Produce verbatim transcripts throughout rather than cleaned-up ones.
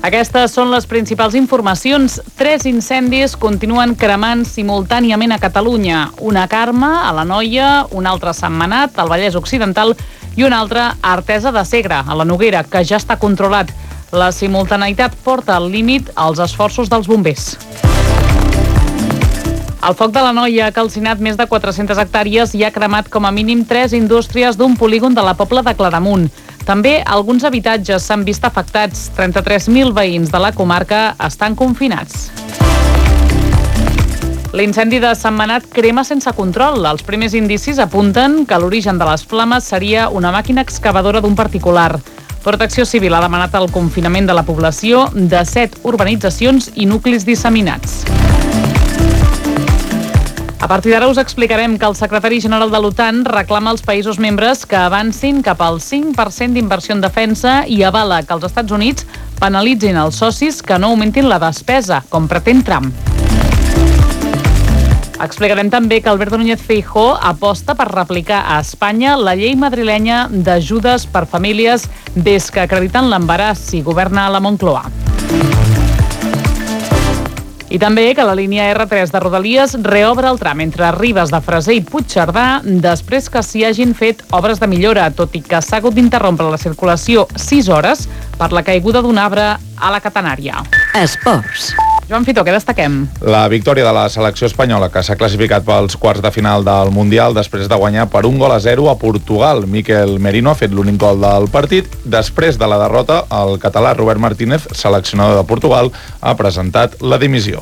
Aquestes són les principals informacions. Tres incendis continuen cremant simultàniament a Catalunya. Una a Carme, a l'Anoia, un altre a Sentmenat, al Vallès Occidental, i un altre a Artesa de Segre, a la Noguera, que ja està controlat. La simultaneïtat porta al límit els esforços dels bombers. El foc de l'Anoia ha calcinat més de quatre-centes hectàrees i ha cremat com a mínim tres indústries d'un polígon de la Pobla de Claramunt. També alguns habitatges s'han vist afectats. trenta-tres mil veïns de la comarca estan confinats. L'incendi de Sentmenat crema sense control. Els primers indicis apunten que l'origen de les flames seria una màquina excavadora d'un particular. Protecció Civil ha demanat el confinament de la població de set urbanitzacions i nuclis disseminats. A partir d'ara us explicarem que el secretari general de l'OTAN reclama als països membres que avancin cap al cinc per cent d'inversió en defensa i avala que els Estats Units penalitzin els socis que no augmentin la despesa, com pretén Trump. Explicarem també que Alberto Núñez Feijóo aposta per replicar a Espanya la llei madrilenya d'ajudes per famílies des que acrediten l'embaràs si governa a la Moncloa. I també que la línia erre tres de Rodalies reobre el tram entre Ribes de Freser i Puigcerdà després que s'hi hagin fet obres de millora, tot i que s'ha hagut d'interrompre la circulació sis hores per la caiguda d'un arbre a la catenària. Esports. Joan Fito, què destaquem? La victòria de la selecció espanyola, que s'ha classificat pels quarts de final del Mundial després de guanyar per un gol a zero a Portugal. Mikel Merino ha fet l'únic gol del partit. Després de la derrota, el català Robert Martínez, seleccionador de Portugal, ha presentat la dimissió.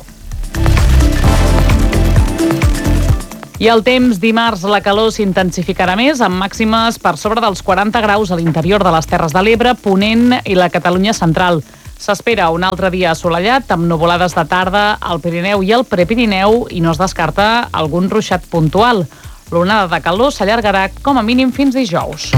I el temps, dimarts la calor s'intensificarà més, amb màximes per sobre dels quaranta graus a l'interior de les Terres de l'Ebre, Ponent i la Catalunya central. S'espera un altre dia assolellat, amb nuvolades de tarda al Pirineu i al Prepirineu, i no es descarta algun ruixat puntual. L'onada de calor s'allargarà com a mínim fins dijous.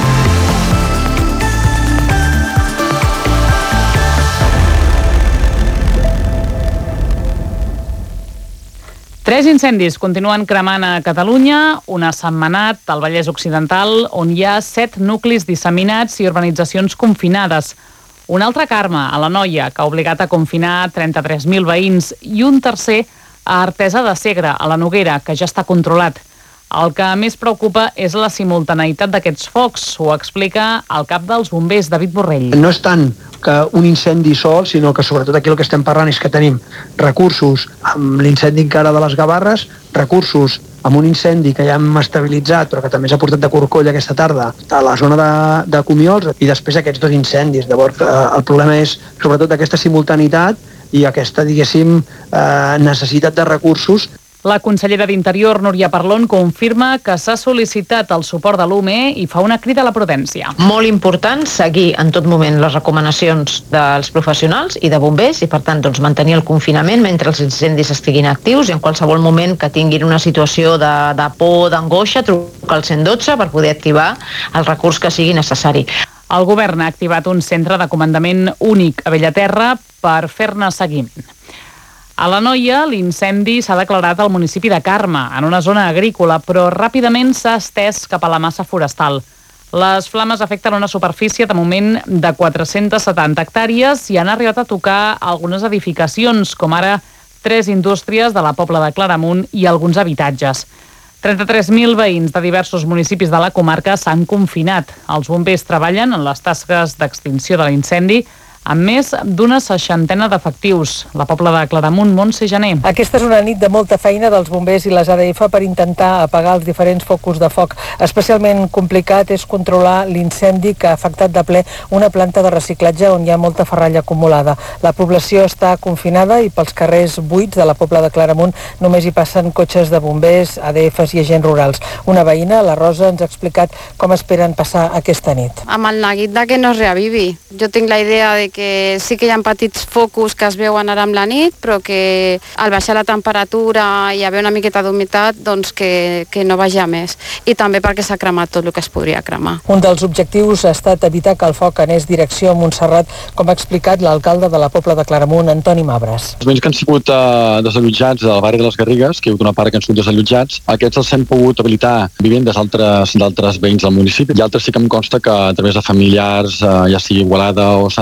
Tres incendis continuen cremant a Catalunya, un a Sentmenat, al Vallès Occidental, on hi ha set nuclis disseminats i urbanitzacions confinades. Un altre a Carme, a l'Anoia, que ha obligat a confinar trenta-tres mil veïns, i un tercer a Artesa de Segre, a la Noguera, que ja està controlat. El que més preocupa és la simultaneïtat d'aquests focs, ho explica el cap dels bombers, David Borrell. No és tant que un incendi sol, sinó que sobretot aquí el que estem parlant és que tenim recursos amb l'incendi encara de les Gavarres, recursos amb un incendi que ja hem estabilitzat però que també s'ha portat de corcoll aquesta tarda a la zona de, de Comiols, i després aquests dos incendis. Llavors eh, el problema és sobretot aquesta simultaneïtat i aquesta, diguéssim, eh, necessitat de recursos. La consellera d'Interior, Núria Parlon, confirma que s'ha sol·licitat el suport de l'U M E i fa una crida a la prudència. Molt important seguir en tot moment les recomanacions dels professionals i de bombers i, per tant, doncs, mantenir el confinament mentre els incendis estiguin actius i en qualsevol moment que tinguin una situació de, de por, d'angoixa, trucar al cent dotze per poder activar el recurs que sigui necessari. El govern ha activat un centre de comandament únic a Bellaterra per fer-ne seguiment. A l'Anoia, l'incendi s'ha declarat al municipi de Carme, en una zona agrícola, però ràpidament s'ha estès cap a la massa forestal. Les flames afecten una superfície de moment de quatre-centes setanta hectàrees i han arribat a tocar algunes edificacions, com ara tres indústries de la Pobla de Claramunt i alguns habitatges. trenta-tres mil veïns de diversos municipis de la comarca s'han confinat. Els bombers treballen en les tasques d'extinció de l'incendi amb més d'una seixantena d'efectius. La Pobla de Claramunt, Montse Gené. Aquesta és una nit de molta feina dels bombers i les A D F per intentar apagar els diferents focus de foc. Especialment complicat és controlar l'incendi que ha afectat de ple una planta de reciclatge on hi ha molta ferralla acumulada. La població està confinada i pels carrers buits de la Pobla de Claramunt només hi passen cotxes de bombers, A D Fs i agents rurals. Una veïna, la Rosa, ens ha explicat com esperen passar aquesta nit. Amb el neguit de que no es reavivi. Jo tinc la idea de que sí que hi ha petits focus que es veuen ara amb la nit, però que al baixar la temperatura i haver una miqueta d'humitat, doncs que, que no vagi a més. I també perquè s'ha cremat tot el que es podria cremar. Un dels objectius ha estat evitar que el foc anés direcció a Montserrat, com ha explicat l'alcalde de la Pobla de Claramunt, Antoni Mabres. Els veïns que han sigut eh, desallotjats al barri de les Garrigues, que hi ha hagut una part que han sigut desallotjats, aquests els hem pogut habilitar vivendes d'altres d'altres veïns del municipi, i altres sí que em consta que a través de familiars, eh, ja sigui Igualada o Santa Margarida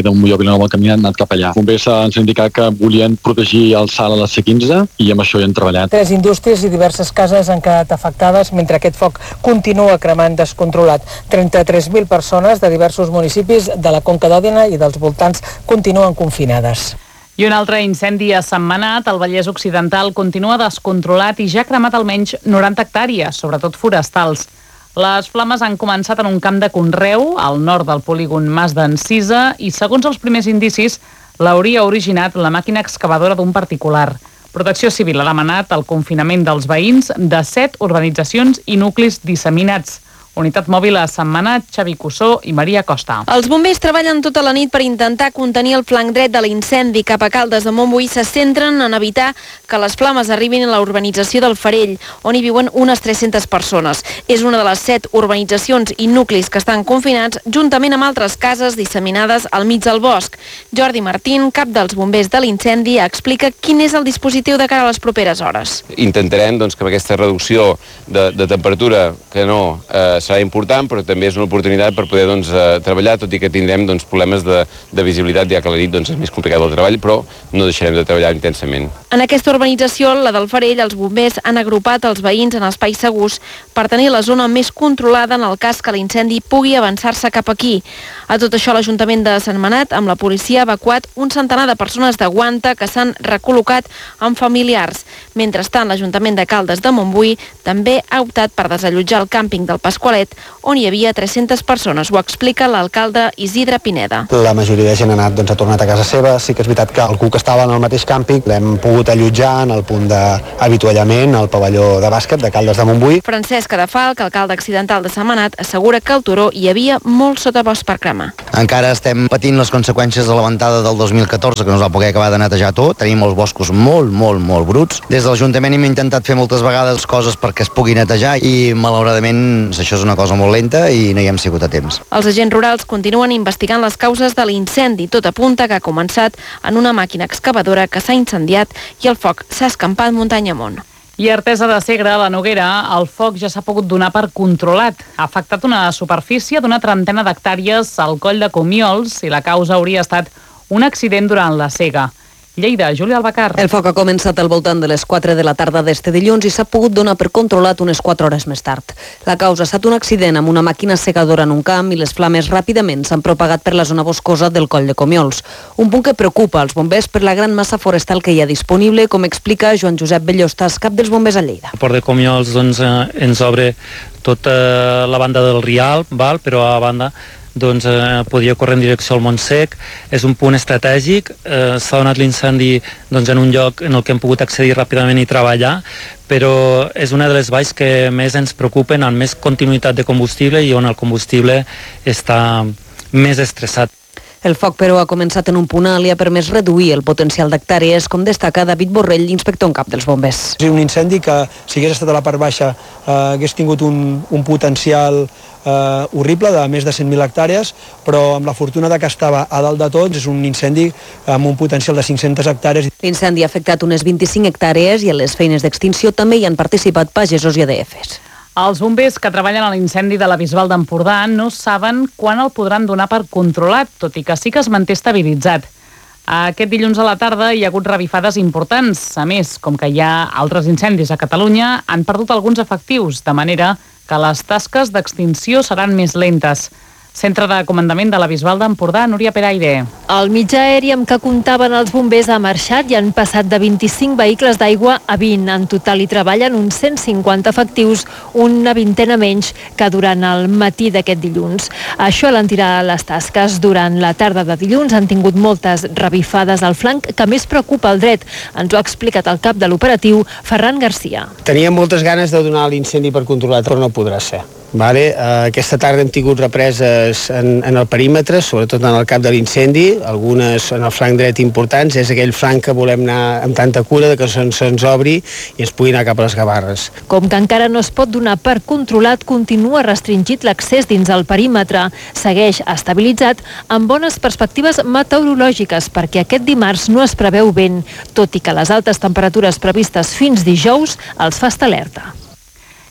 de Montbui a Vilanova del Camí han anat cap allà. Els bombers ens han indicat que volien protegir el salt a la C quinze i amb això hi han treballat. Tres indústries i diverses cases han quedat afectades mentre aquest foc continua cremant descontrolat. trenta-tres mil persones de diversos municipis de la Conca d'Òdena i dels voltants continuen confinades. I un altre incendi a Sentmenat, al Vallès Occidental, continua descontrolat i ja ha cremat almenys noranta hectàrees, sobretot forestals. Les flames han començat en un camp de conreu, al nord del polígon Mas d'Encisa, i segons els primers indicis, l'hauria originat la màquina excavadora d'un particular. Protecció Civil ha demanat el confinament dels veïns de set urbanitzacions i nuclis disseminats. Unitat mòbil a Sentmenat, Xavi Cussó i Maria Costa. Els bombers treballen tota la nit per intentar contenir el flanc dret de l'incendi cap a Caldes de Montbui. Se centren en evitar que les flames arribin a la urbanització del Farell, on hi viuen unes tres-centes persones. És una de les set urbanitzacions i nuclis que estan confinats, juntament amb altres cases disseminades al mig del bosc. Jordi Martín, cap dels bombers de l'incendi, explica quin és el dispositiu de cara a les properes hores. Intentarem doncs, que amb aquesta reducció de, de temperatura, que no eh, serà important, però també és una oportunitat per poder doncs, eh, treballar, tot i que tindrem doncs, problemes de, de visibilitat, ja que a la nit doncs, és més complicat el treball, però no deixarem de treballar intensament. En aquesta urbanització, la del Farell, els bombers han agrupat els veïns en espais segurs per tenir la zona més controlada en el cas que l'incendi pugui avançar-se cap aquí. A tot això, l'Ajuntament de Sentmenat, amb la policia, ha evacuat un centenar de persones de Guanta que s'han recol·locat amb familiars. Mentrestant, l'Ajuntament de Caldes de Montbui també ha optat per desallotjar el càmping del Pasqualet, on hi havia tres-centes persones. Ho explica l'alcalde Isidre Pineda. La majoria de gent ha anat, doncs, ha tornat a casa seva. Sí que és veritat que algú que estava en el mateix càmping l'hem pogut allotjar en el punt d'avituallament, al pavelló de bàsquet de Caldes de Montbui. Francesc Cadafalc, alcalde accidental de Sentmenat, assegura que al turó hi havia molt sotabosc per cremar. Encara estem patint les conseqüències de la ventada del dos mil catorze, que no es va poder acabar de netejar tot. Tenim els boscos molt, molt, molt bruts. Des de l'Ajuntament hem intentat fer moltes vegades coses perquè es pugui netejar i, malauradament, això és una cosa molt lenta i no hi hem sigut a temps. Els agents rurals continuen investigant les causes de l'incendi. Tot apunta que ha començat en una màquina excavadora que s'ha incendiat i el foc s'ha escampat muntanya amunt. I a Artesa de Segre, a la Noguera, el foc ja s'ha pogut donar per controlat. Ha afectat una superfície d'una trentena d'hectàrees al coll de Comiols i la causa hauria estat un accident durant la sega. Lleida, Júlia Albacar. El foc ha començat al voltant de les quatre de la tarda d'este dilluns i s'ha pogut donar per controlat unes quatre hores més tard. La causa ha estat un accident amb una màquina segadora en un camp i les flames ràpidament s'han propagat per la zona boscosa del coll de Comiols. Un punt que preocupa els bombers per la gran massa forestal que hi ha disponible, com explica Joan Josep Bellostas, cap dels bombers a Lleida. El port de Comiols doncs, eh, ens obre tota la banda del Rialb, val? Però a banda doncs eh, podia córrer en direcció al Montsec. És un punt estratègic, eh, s'ha donat l'incendi doncs, en un lloc en el que hem pogut accedir ràpidament i treballar, però és una de les valls que més ens preocupen, amb més continuïtat de combustible i on el combustible està més estressat. El foc, però, ha començat en un punt alt i ha permès reduir el potencial d'hectàrees, com destaca David Borrell, inspector en cap dels bombers. És un incendi que, si hagués estat a la part baixa, eh, hagués tingut un, un potencial eh, horrible de més de cent mil hectàrees, però amb la fortuna de que estava a dalt de tots, és un incendi amb un potencial de cinc-centes hectàrees. L'incendi ha afectat unes vint-i-cinc hectàrees i en les feines d'extinció també hi han participat pagesos i A D Fs. Els bombers que treballen a l'incendi de la Bisbal d'Empordà no saben quan el podran donar per controlat, tot i que sí que es manté estabilitzat. Aquest dilluns a la tarda hi ha hagut revifades importants. A més, com que hi ha altres incendis a Catalunya, han perdut alguns efectius, de manera que les tasques d'extinció seran més lentes. Centre de Comandament de la Bisbal d'Empordà, Núria Peraire. El mitjà aeri amb què comptaven els bombers ha marxat i han passat de vint-i-cinc vehicles d'aigua a vint. En total hi treballen uns cent cinquanta efectius, una vintena menys que durant el matí d'aquest dilluns. Això l'han tirat les tasques. Durant la tarda de dilluns han tingut moltes revifades al flanc que més preocupa el dret. Ens ho ha explicat el cap de l'operatiu, Ferran Garcia. Teníem moltes ganes de donar l'incendi per controlat, però no podrà ser. Vale. Uh, aquesta tarda hem tingut represes en, en el perímetre, sobretot en el cap de l'incendi, algunes en el flanc dret importants. És aquell flanc que volem anar amb tanta cura de que se'ns se obri i es pugui anar cap a les Gavarres. Com que encara no es pot donar per controlat, continua restringit l'accés dins el perímetre. Segueix estabilitzat amb bones perspectives meteorològiques perquè aquest dimarts no es preveu vent, tot i que les altes temperatures previstes fins dijous els fa estar alerta.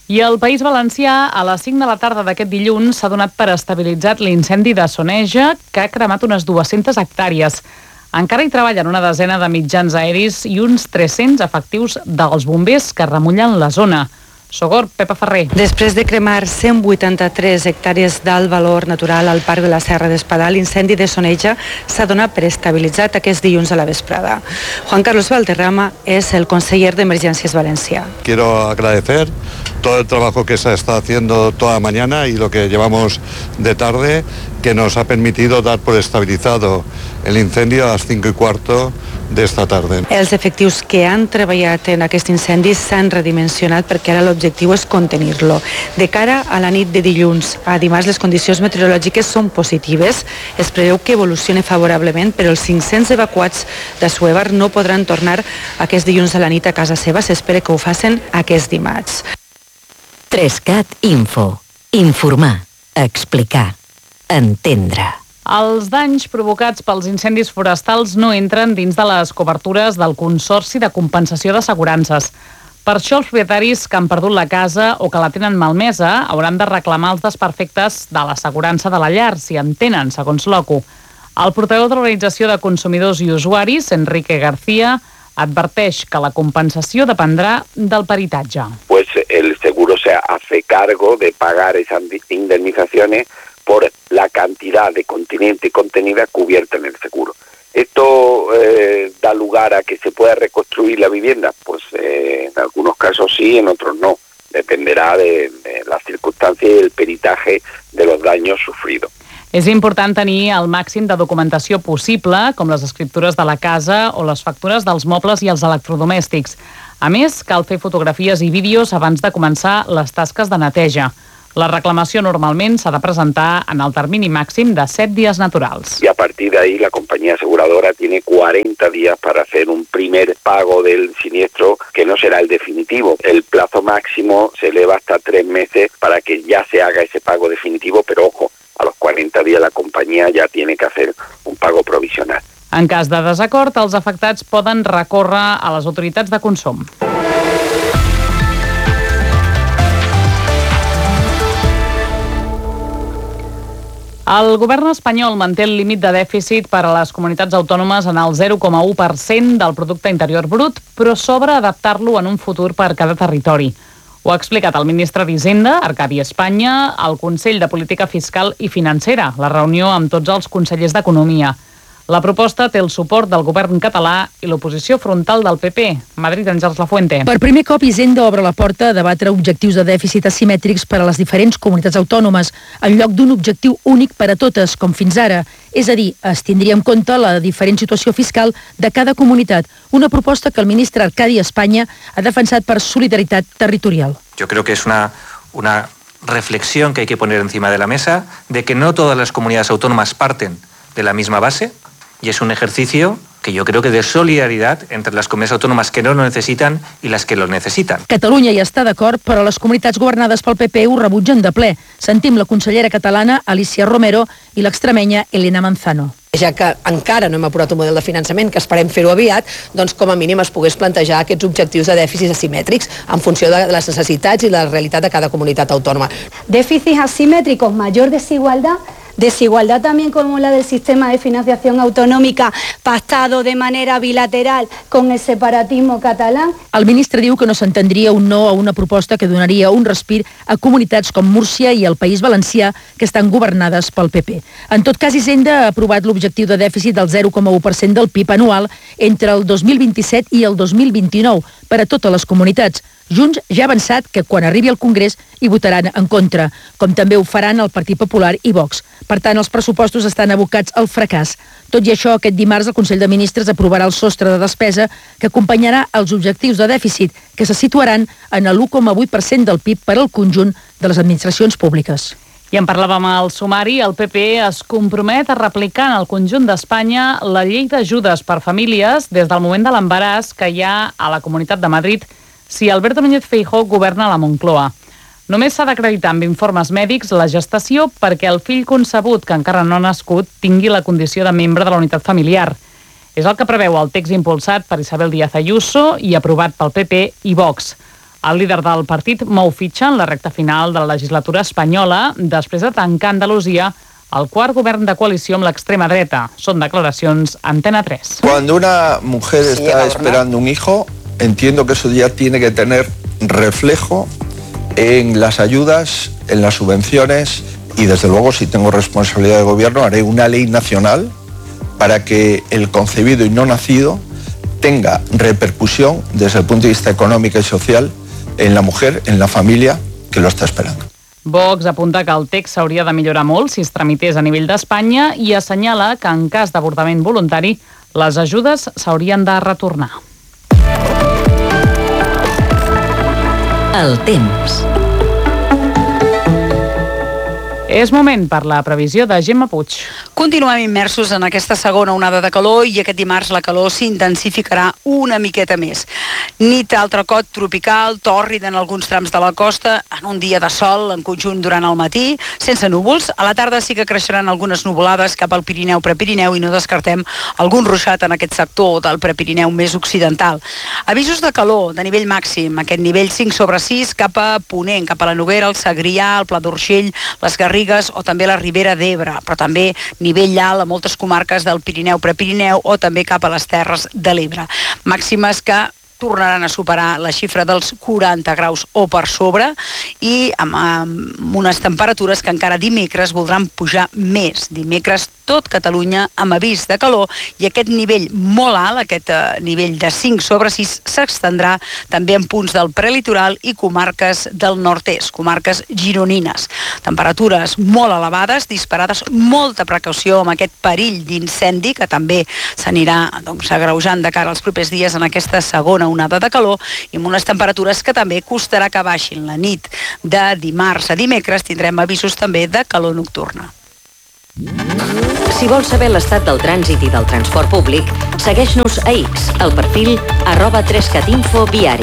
I al País Valencià, a les cinc de la tarda d'aquest dilluns, s'ha donat per estabilitzat l'incendi de Soneja, que ha cremat unes dues-centes hectàrees. Encara hi treballen una desena de mitjans aeris i uns tres-cents efectius dels bombers que remullen la zona. Sogor, Pepa Ferrer. Després de cremar cent vuitanta-tres hectàrees d'alt valor natural al Parc de la Serra d'Espadà, l'incendi de Soneja s'ha donat per estabilitzat aquest dilluns a la vesprada. Juan Carlos Valderrama és el conseller d'Emergències Valencià. Quiero agradecer todo el trabajo que se está haciendo toda la mañana y lo que llevamos de tarde, que nos ha permitido dar por estabilizado el incendio a las cinco y cuarto d'esta tarda. Els efectius que han treballat en aquest incendi s'han redimensionat perquè ara l'objectiu és contenir-lo. De cara a la nit de dilluns a dimarts, les condicions meteorològiques són positives. Es preveu que evolucioni favorablement, però els cinc-cents evacuats d'Assuévar no podran tornar aquest dilluns a la nit a casa seva. S'espera que ho facin aquest dimarts. Trescat Info. Informar, explicar, entendre. Els danys provocats pels incendis forestals no entren dins de les cobertures del Consorci de Compensació d'Assegurances. Per això els propietaris que han perdut la casa o que la tenen malmesa hauran de reclamar els desperfectes de l'assegurança de la llar, si en tenen, segons l'O C U. El portaveu de l'Organització de Consumidors i Usuaris, Enrique García, adverteix que la compensació dependrà del peritatge. Pues el seguro se hace cargo de pagar esas indemnizaciones por la cantidad de continente contenida cubierta en el seguro. ¿Esto eh, da lugar a que se pueda reconstruir la vivienda? Pues eh, en algunos casos sí, en otros no. Dependerá de, de las circunstancias y el peritaje de los daños sufridos. És important tenir el màxim de documentació possible, com les escriptures de la casa o les factures dels mobles i els electrodomèstics. A més, cal fer fotografies i vídeos abans de començar les tasques de neteja. La reclamació normalment s'ha de presentar en el termini màxim de set dies naturals. Y a partir de ahí la compañía aseguradora tiene cuarenta días para hacer un primer pago del siniestro que no será el definitivo. El plazo máximo se eleva hasta tres meses para que ya se haga ese pago definitivo, pero ojo, a los cuarenta días la compañía ya tiene que hacer un pago provisional. En cas de desacord, els afectats poden recórrer a les autoritats de consum. El govern espanyol manté el límit de dèficit per a les comunitats autònomes en el zero coma u per cent del producte interior brut, però s'obre adaptar-lo en un futur per cada territori. Ho ha explicat el ministre d'Hisenda, Arcadi Espanya, al Consell de Política Fiscal i Financera, la reunió amb tots els consellers d'Economia. La proposta té el suport del govern català i l'oposició frontal del P P. Madrid, Àngels Lafuente. Per primer cop, Hisenda obre la porta a debatre objectius de dèficit asimètrics per a les diferents comunitats autònomes, en lloc d'un objectiu únic per a totes, com fins ara. És a dir, es tindria en compte la diferent situació fiscal de cada comunitat, una proposta que el ministre Arcadi Espanya ha defensat per solidaritat territorial. Yo creo que es una, una reflexión que hay que poner encima de la mesa de que no todas las comunidades autónomas parten de la misma base. Y es un ejercicio que yo creo que de solidaridad entre las comunidades autónomas que no lo necesitan y las que lo necesitan. Catalunya hi està d'acord, però les comunitats governades pel P P ho rebutgen de ple. Sentim la consellera catalana Alicia Romero i l'extremenya Elena Manzano. Ja que encara no hem aprovat un model de finançament, que esperem fer-ho aviat, doncs com a mínim es pogués plantejar aquests objectius de dèficits asimètrics en funció de les necessitats i la realitat de cada comunitat autònoma. Dèficits asimètricos, major desigualdad, desigualdad también como la del sistema de financiación autonómica pactado de manera bilateral con el separatismo catalán. El ministre diu que no s'entendria un no a una proposta que donaria un respir a comunitats com Múrcia i el País Valencià, que estan governades pel P P. En tot cas, Hisenda ha aprovat l'objectiu de dèficit del zero coma u per cent del P I B anual entre el dos mil vint-i-set i el dos mil vint-i-nou per a totes les comunitats. Junts ja ha avançat que quan arribi al Congrés hi votaran en contra, com també ho faran el Partit Popular i Vox. Per tant, els pressupostos estan abocats al fracàs. Tot i això, aquest dimarts el Consell de Ministres aprovarà el sostre de despesa que acompanyarà els objectius de dèficit, que se situaran en l'u coma vuit per cent del P I B per al conjunt de les administracions públiques. I en parlàvem al sumari, el P P es compromet a replicar en el conjunt d'Espanya la llei d'ajudes per famílies des del moment de l'embaràs que hi ha a la Comunitat de Madrid si Alberto Núñez Feijóo governa a la Moncloa. Només s'ha d'acreditar amb informes mèdics la gestació perquè el fill concebut, que encara no ha nascut, tingui la condició de membre de la unitat familiar. És el que preveu el text impulsat per Isabel Díaz Ayuso i aprovat pel P P i Vox. El líder del partit mou fitxa en la recta final de la legislatura espanyola després de tancar Andalusia el quart govern de coalició amb l'extrema dreta. Són declaracions Antena tres. Cuando una mujer está esperando un hijo, entiendo que eso ya tiene que tener reflejo en las ayudas, en las subvenciones y desde luego si tengo responsabilidad de gobierno haré una ley nacional para que el concebido y no nacido tenga repercusión desde el punto de vista económico y social en la mujer, en la familia que lo está esperando. Vox apunta que el text s'hauria de millorar molt si es tramités a nivell d'Espanya i assenyala que en cas d'avortament voluntari les ajudes s'haurien de retornar. El temps. És moment per la previsió de Gemma Puig. Continuem immersos en aquesta segona onada de calor i aquest dimarts la calor s'intensificarà una miqueta més. Nit altre cop tropical, tòrrid en alguns trams de la costa, en un dia de sol en conjunt durant el matí, sense núvols. A la tarda sí que creixeran algunes nuvolades cap al Pirineu, Prepirineu i no descartem algun ruixat en aquest sector del Prepirineu més occidental. Avisos de calor de nivell màxim, aquest nivell cinc sobre sis cap a Ponent, cap a la Noguera, el Segrià, el Pla d'Urgell, les Garrigues o també la Ribera d'Ebre, però també nivell alt a moltes comarques del Pirineu, Prepirineu o també cap a les Terres de l'Ebre. Màximes que tornaran a superar la xifra dels quaranta graus o per sobre i amb, amb unes temperatures que encara dimecres voldran pujar més. Dimecres tot Catalunya amb avís de calor i aquest nivell molt alt, aquest eh, nivell de cinc sobre sis, s'extendrà també en punts del prelitoral i comarques del nord-est, comarques gironines. Temperatures molt elevades, disparades, molta precaució amb aquest perill d'incendi que també s'anirà doncs, agreujant de cara als propers dies en aquesta segona onada de calor i amb unes temperatures que també costarà que baixin. La nit de dimarts a dimecres tindrem avisos també de calor nocturna. Si vols saber l'estat del trànsit i del transport públic, segueix-nos a X, al perfil arroba trescatinfo viari.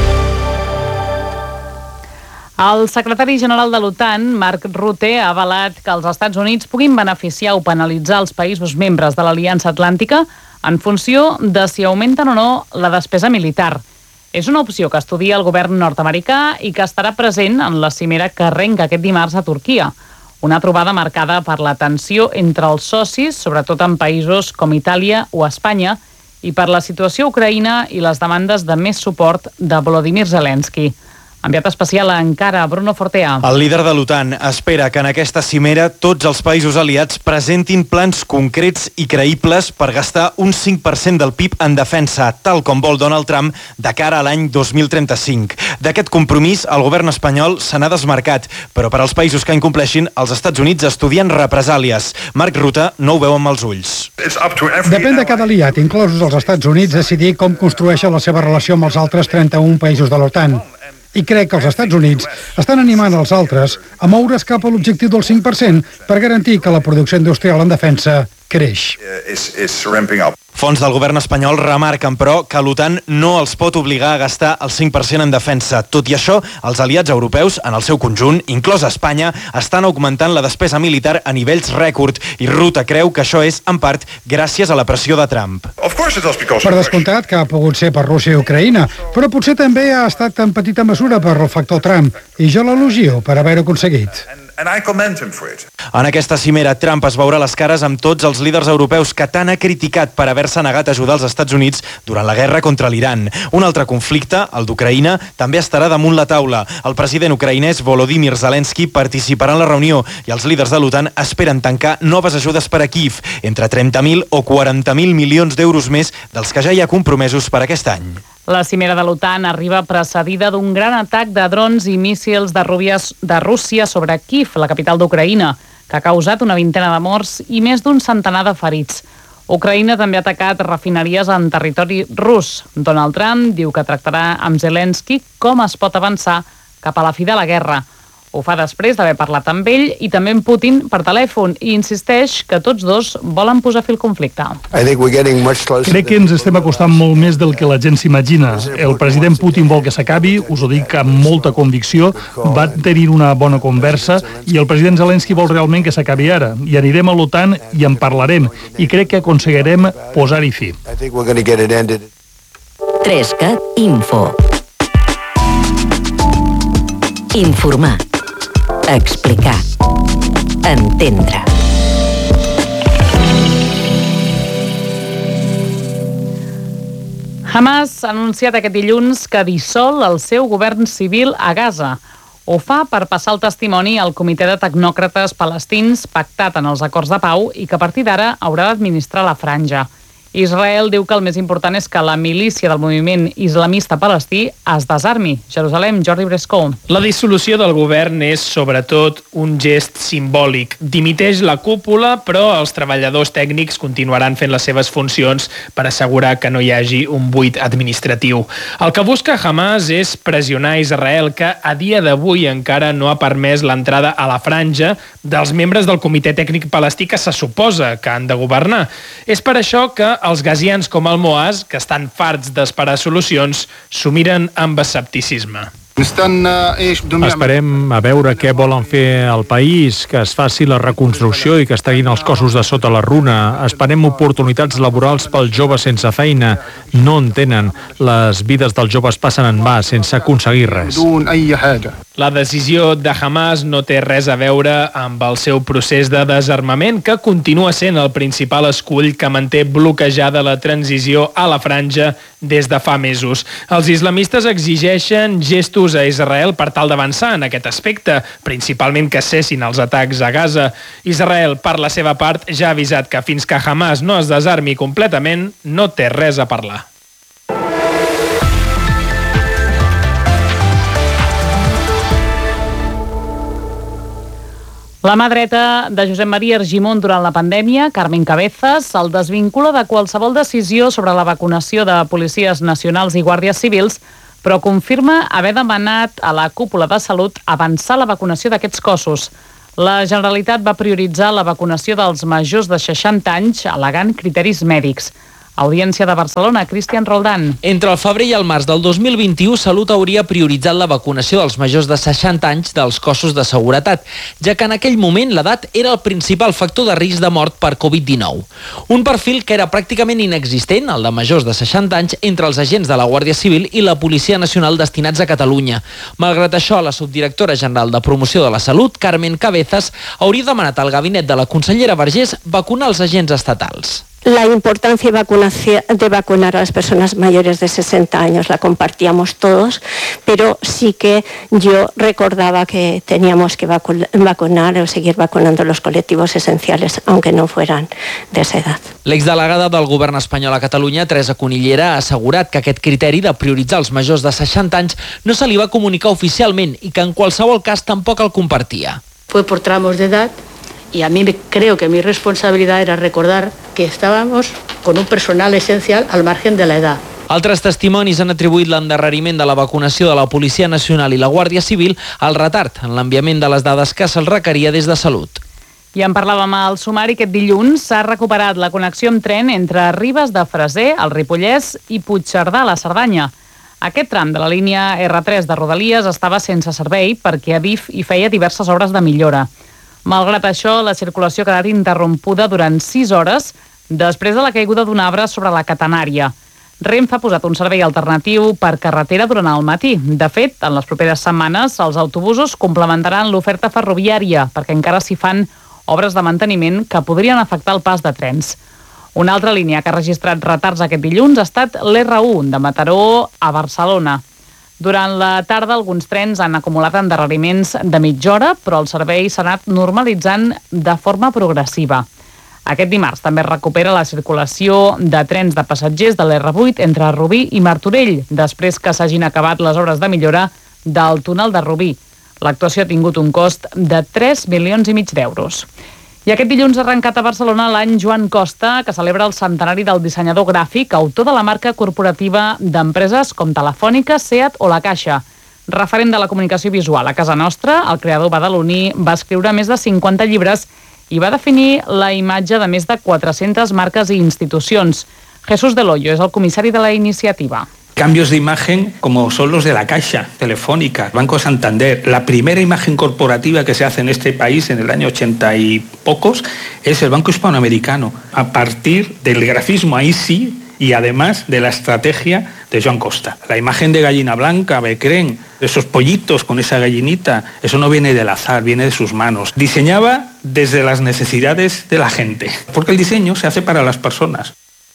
El secretari general de l'OTAN, Mark Rutte, ha avalat que els Estats Units puguin beneficiar o penalitzar els països membres de l'Aliança Atlàntica en funció de si augmenten o no la despesa militar. És una opció que estudia el govern nord-americà i que estarà present en la cimera que arrenca aquest dimarts a Turquia. Una trobada marcada per la tensió entre els socis, sobretot en països com Itàlia o Espanya, i per la situació a Ucraïna i les demandes de més suport de Volodymyr Zelensky. Enviat especial a Ankara, Bruno Fortea. El líder de l'OTAN espera que en aquesta cimera tots els països aliats presentin plans concrets i creïbles per gastar un cinc per cent del P I B en defensa, tal com vol Donald Trump de cara a l'any dos mil trenta-cinc. D'aquest compromís, el govern espanyol se n'ha desmarcat, però per als països que incompleixin, els Estats Units estudien represàlies. Mark Rutte no ho veu amb els ulls. Depèn de cada aliat, inclosos els Estats Units, decidir com construeixen la seva relació amb els altres trenta-un països de l'OTAN. I crec que els Estats Units estan animant els altres a moure's cap a l'objectiu del cinc per cent per garantir que la producció industrial en defensa creix. Fons del govern espanyol remarquen, però, que l'OTAN no els pot obligar a gastar el cinc per cent en defensa. Tot i això, els aliats europeus, en el seu conjunt, inclòs Espanya, estan augmentant la despesa militar a nivells rècord i Rutte creu que això és, en part, gràcies a la pressió de Trump. Per descomptat que ha pogut ser per Rússia i Ucraïna, però potser també ha estat en petita mesura per el factor Trump, i jo l'elogio per haver-ho aconseguit. En aquesta cimera, Trump es veurà les cares amb tots els líders europeus que tant ha criticat per haver-se negat a ajudar els Estats Units durant la guerra contra l'Iran. Un altre conflicte, el d'Ucraïna, també estarà damunt la taula. El president ucraïnès Volodymyr Zelensky participarà en la reunió i els líders de l'OTAN esperen tancar noves ajudes per a Kíev, entre trenta mil o quaranta mil milions d'euros més dels que ja hi ha compromesos per aquest any. La cimera de l'OTAN arriba precedida d'un gran atac de drons i míssils de, Rúbies, de Rússia sobre Kíev, la capital d'Ucraïna, que ha causat una vintena de morts i més d'un centenar de ferits. Ucraïna també ha atacat refineries en territori rus. Donald Trump diu que tractarà amb Zelensky com es pot avançar cap a la fi de la guerra. Ho fa després d'haver parlat amb ell i també amb Putin per telèfon i insisteix que tots dos volen posar fi al conflicte. Crec que ens estem acostant molt més del que la gent s'imagina. El president Putin vol que s'acabi, us ho dic amb molta convicció, va tenir una bona conversa i el president Zelensky vol realment que s'acabi ara. I anirem a l'OTAN i en parlarem i crec que aconseguirem posar-hi fi. tres cat Info. Informar. Explicar. Entendre. Hamas ha anunciat aquest dilluns que dissol el seu govern civil a Gaza. Ho fa per passar el testimoni al comitè de tecnòcrates palestins pactat en els acords de pau i que a partir d'ara haurà d'administrar la franja. Israel diu que el més important és que la milícia del moviment islamista palestí es desarmi. Jerusalem, Jordi Brescó. La dissolució del govern és, sobretot, un gest simbòlic. Dimiteix la cúpula, però els treballadors tècnics continuaran fent les seves funcions per assegurar que no hi hagi un buit administratiu. El que busca Hamas és pressionar Israel, que a dia d'avui encara no ha permès l'entrada a la franja dels membres del comitè tècnic palestí que se suposa que han de governar. És per això que els gazians com el Moaz, que estan farts d'esperar solucions, s'ho miren amb escepticisme. Esperem a veure què volen fer al país, que es faci la reconstrucció i que es treguin els cossos de sota la runa. Esperem oportunitats laborals pels joves sense feina. No en tenen. Les vides dels joves passen en va sense aconseguir res. La decisió de Hamas no té res a veure amb el seu procés de desarmament, que continua sent el principal escull que manté bloquejada la transició a la franja des de fa mesos. Els islamistes exigeixen gestos a Israel per tal d'avançar en aquest aspecte, principalment que cessin els atacs a Gaza. Israel, per la seva part, ja ha avisat que fins que Hamas no es desarmi completament, no té res a parlar. La mà dreta de Josep Maria Argimon durant la pandèmia, Carmen Cabezas, el desvincula de qualsevol decisió sobre la vacunació de policies nacionals i guàrdies civils, però confirma haver demanat a la cúpula de salut avançar la vacunació d'aquests cossos. La Generalitat va prioritzar la vacunació dels majors de seixanta anys, al·legant criteris mèdics. Audiència de Barcelona, Cristian Roldán. Entre el febrer i el març del dos mil vint-i-u, Salut hauria prioritzat la vacunació dels majors de seixanta anys dels cossos de seguretat, ja que en aquell moment l'edat era el principal factor de risc de mort per covid dinou. Un perfil que era pràcticament inexistent, el de majors de seixanta anys, entre els agents de la Guàrdia Civil i la Policia Nacional destinats a Catalunya. Malgrat això, la subdirectora general de Promoció de la Salut, Carmen Cabezas, hauria demanat al gabinet de la consellera Vergés vacunar els agents estatals. La importancia de vacunar a las personas mayores de sesenta años la compartíamos todos, pero sí que yo recordaba que teníamos que vacunar o seguir vacunando los colectivos esenciales, aunque no fueran de esa edad. L'exdelegada del govern espanyol a Catalunya, Teresa Conillera, ha assegurat que aquest criteri de prioritzar els majors de seixanta anys no se li va comunicar oficialment i que en qualsevol cas tampoc el compartia. Fue por tramos de edad. Y a mí creo que mi responsabilidad era recordar que estábamos con un personal esencial al margen de la edad. Altres testimonis han atribuït l'endarreriment de la vacunació de la Policia Nacional i la Guàrdia Civil al retard en l'enviament de les dades que se'ls requeria des de Salut. I en parlàvem al sumari, aquest dilluns s'ha recuperat la connexió amb tren entre Ribes de Freser, el Ripollès, i Puigcerdà, la Cerdanya. Aquest tram de la línia erre tres de Rodalies estava sense servei perquè Adif hi feia diverses obres de millora. Malgrat això, la circulació ha quedat interrompuda durant sis hores després de la caiguda d'un arbre sobre la catenària. Renfe ha posat un servei alternatiu per carretera durant el matí. De fet, en les properes setmanes, els autobusos complementaran l'oferta ferroviària perquè encara s'hi fan obres de manteniment que podrien afectar el pas de trens. Una altra línia que ha registrat retards aquest dilluns ha estat l'erre u, de Mataró a Barcelona. Durant la tarda, alguns trens han acumulat endarreriments de mitja hora, però el servei s'ha anat normalitzant de forma progressiva. Aquest dimarts també es recupera la circulació de trens de passatgers de l'erre vuit entre Rubí i Martorell, després que s'hagin acabat les obres de millora del túnel de Rubí. L'actuació ha tingut un cost de tres milions i mig d'euros. I aquest dilluns ha arrencat a Barcelona l'any Joan Costa, que celebra el centenari del dissenyador gràfic, autor de la marca corporativa d'empreses com Telefònica, SEAT o La Caixa. Referent de la comunicació visual a casa nostra, el creador badaloní va escriure més de cinquanta llibres i va definir la imatge de més de quatre-centes marques i institucions. Jesús Del Hoyo és el comissari de la iniciativa. Cambios de imagen como son los de La Caixa, Telefónica, Banco Santander. La primera imagen corporativa que se hace en este país en el año ochenta y pocos es el Banco Hispanoamericano. A partir del grafismo, ahí sí, y además de la estrategia de Joan Costa. La imagen de gallina blanca, becrén, esos pollitos con esa gallinita, eso no viene del azar, viene de sus manos. Diseñaba desde las necesidades de la gente, porque el diseño se hace para las personas.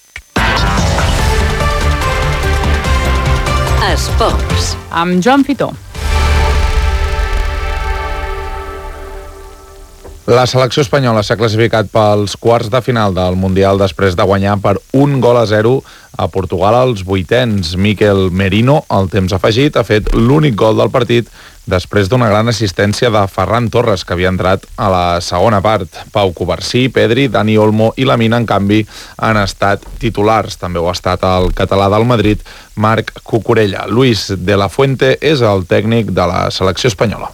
Esports. Amb Joan Fitó. La selecció espanyola s'ha classificat pels quarts de final del Mundial després de guanyar per un gol a zero a Portugal als vuitens. Mikel Merino, al temps afegit, ha fet l'únic gol del partit després d'una gran assistència de Ferran Torres, que havia entrat a la segona part. Pau Covarsí, Pedri, Dani Olmo i Lamine, en canvi, han estat titulars. També ho ha estat el català del Madrid, Marc Cucurella. Luis de la Fuente és el tècnic de la selecció espanyola.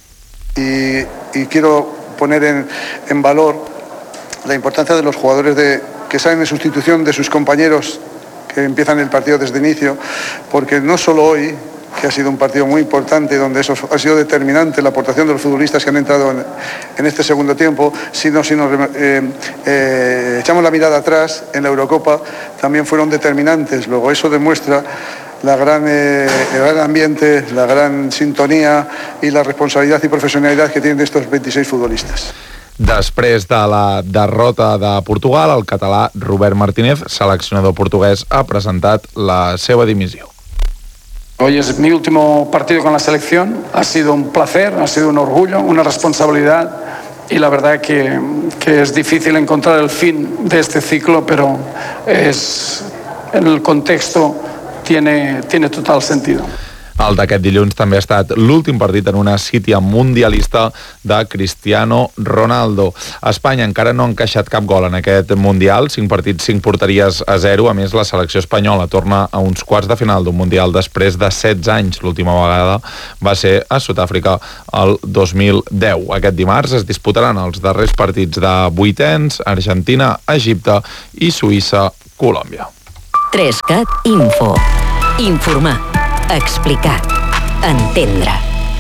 I, i quiero poner en, en valor la importancia de los jugadores de, que salen en sustitución de sus compañeros que empiezan el partido desde inicio, porque no solo hoy, que ha sido un partido muy importante, donde eso ha sido determinante la aportación de los futbolistas que han entrado en, en este segundo tiempo, sino si nos eh, eh, echamos la mirada atrás, en la Eurocopa también fueron determinantes. Luego eso demuestra la gran, eh, el gran ambiente, la gran sintonía y la responsabilidad y profesionalidad que tienen estos veintiséis futbolistas. Després de la derrota de Portugal, el català Robert Martínez, seleccionador portuguès, ha presentat la seva dimissió. Hoy es mi último partido con la selección, ha sido un placer, ha sido un orgullo, una responsabilidad y la verdad que, que es difícil encontrar el fin de este ciclo, pero es, en el contexto tiene, tiene total sentido. El d'aquest dilluns també ha estat l'últim partit en una cita mundialista de Cristiano Ronaldo. Espanya encara no ha encaixat cap gol en aquest Mundial, cinc partits, cinc porteries a zero. A més, la selecció espanyola torna a uns quarts de final d'un Mundial després de setze anys. L'última vegada va ser a Sud-àfrica el dos mil deu. Aquest dimarts es disputaran els darrers partits de vuitens, Argentina, Egipte i Suïssa, Colòmbia. tres cat Info. Informar. Explicar. Entendre.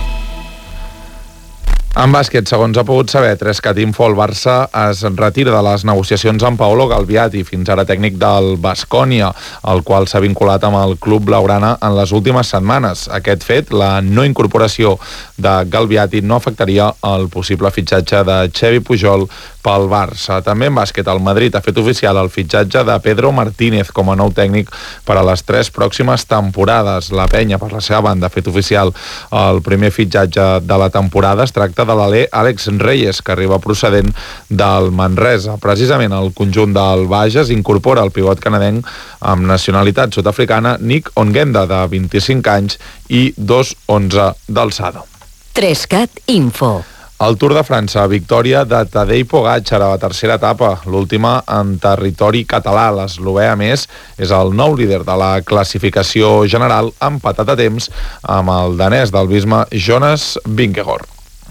En bàsquet, segons ha pogut saber tres cat Info, el Barça es retira de les negociacions amb Paolo Galbiati, fins ara tècnic del Baskonia, el qual s'ha vinculat amb el club blaugrana en les últimes setmanes. Aquest fet, la no incorporació de Galbiati, no afectaria el possible fitxatge de Xevi Pujol pel Barça. També en bàsquet, el Madrid ha fet oficial el fitxatge de Pedro Martínez com a nou tècnic per a les tres pròximes temporades. La penya, per la seva banda, ha fet oficial el primer fitxatge de la temporada. Es tracta de l'alè Àlex Reyes, que arriba procedent del Manresa. Precisament el conjunt del Bages incorpora el pivot canadenc amb nacionalitat sud-africana Nick Ongenda, de vint-i-cinc anys i dos coma onze d'alçada. tres cat Info. El Tour de França, victòria de Tadej Pogačar a la tercera etapa, l'última en territori català. L'eslovè, a més, és el nou líder de la classificació general, empatat a temps amb el danès del Visma, Jonas Vingegaard.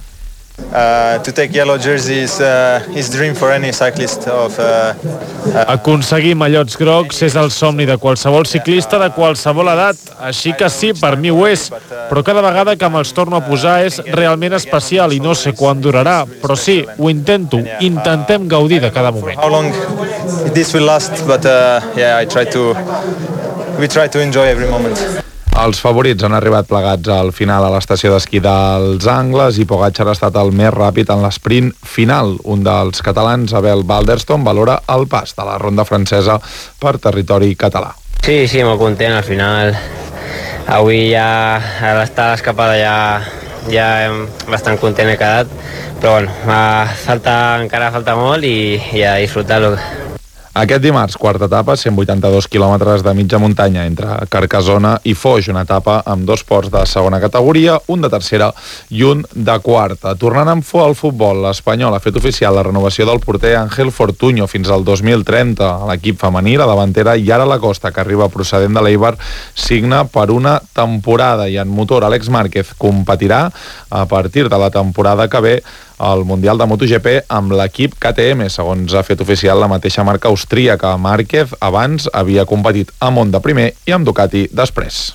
Uh, to take yellow jersey is uh, is dream for any cyclist of uh, uh... Aconseguir mallots grocs és el somni de qualsevol ciclista de qualsevol edat, així que sí, per mi ho és, però cada vegada que me'ls torno a posar és realment especial i no sé quan durarà, però sí, ho intento, intentem gaudir de cada moment. How long this will last, but uh, yeah, I try to we try to enjoy every moment. Els favorits han arribat plegats al final a l'estació d'esquí dels Angles i Pogačar ha estat el més ràpid en l'esprint final. Un dels catalans, Abel Balderston, valora el pas de la ronda francesa per territori català. Sí, sí, molt content al final. Avui ja a l'estar a l'escapada ja, ja bastant content he quedat, però bueno, falta, encara falta molt i, i a disfrutar-lo. Aquest dimarts, quarta etapa, cent vuitanta-dos quilòmetres de mitja muntanya entre Carcassona i Foix, una etapa amb dos ports de segona categoria, un de tercera i un de quarta. Tornant amb fo al futbol, l'Espanyol ha fet oficial la renovació del porter Ángel Fortuño fins al dos mil trenta. L'equip femení, la davantera Yara Lacosta, que arriba procedent de l'Eibar, signa per una temporada i en motor Àlex Márquez competirà a partir de la temporada que ve al Mundial de MotoGP amb l'equip K T M, segons ha fet oficial la mateixa marca austríaca. Márquez abans havia competit amb Honda primer i amb Ducati després.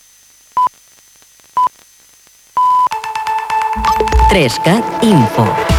tres cat Info.